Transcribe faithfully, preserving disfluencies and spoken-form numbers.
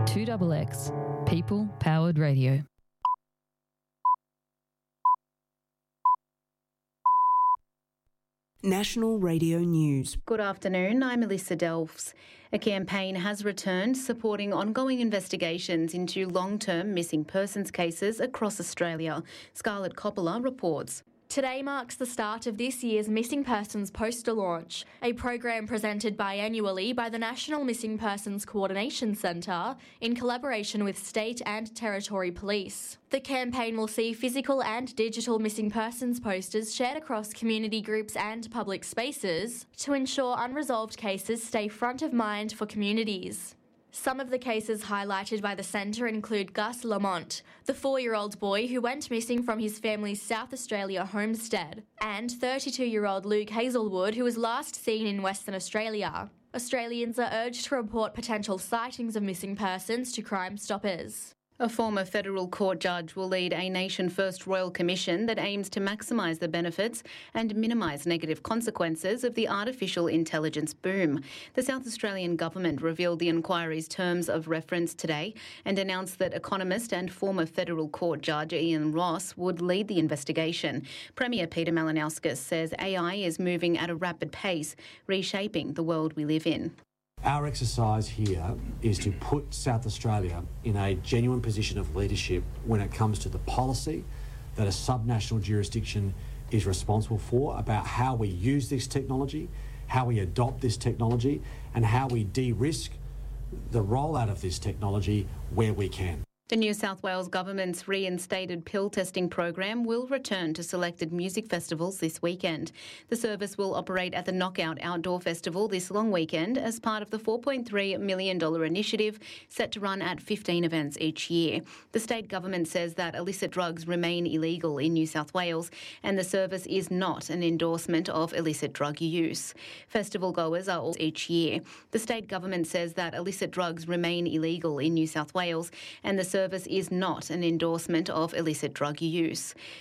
two X X, People Powered Radio. National Radio News. Good afternoon, I'm Melissa Delfs. A campaign has returned supporting ongoing investigations into long-term missing persons cases across Australia. Scarlett Coppola reports. Today marks the start of this year's Missing Persons Poster Launch, a program presented biannually by the National Missing Persons Coordination Centre in collaboration with state and territory police. The campaign will see physical and digital missing persons posters shared across community groups and public spaces to ensure unresolved cases stay front of mind for communities. Some of the cases highlighted by the centre include Gus Lamont, the four-year-old boy who went missing from his family's South Australia homestead, and thirty-two-year-old Luke Hazelwood, who was last seen in Western Australia. Australians are urged to report potential sightings of missing persons to Crime Stoppers. A former federal court judge will lead a nation-first royal commission that aims to maximise the benefits and minimise negative consequences of the artificial intelligence boom. The South Australian government revealed the inquiry's terms of reference today and announced that economist and former federal court judge Ian Ross would lead the investigation. Premier Peter Malinauskas says A I is moving at a rapid pace, reshaping the world we live in. Our exercise here is to put South Australia in a genuine position of leadership when it comes to the policy that a subnational jurisdiction is responsible for about how we use this technology, how we adopt this technology, and how we de-risk the rollout of this technology where we can. The New South Wales Government's reinstated pill testing program will return to selected music festivals this weekend. The service will operate at the Knockout Outdoor Festival this long weekend as part of the four point three million dollars initiative set to run at fifteen events each year. The state government says that illicit drugs remain illegal in New South Wales and the service is not an endorsement of illicit drug use. Festival goers are all each year. The state government says that illicit drugs remain illegal in New South Wales and the service is not an endorsement of illicit drug use.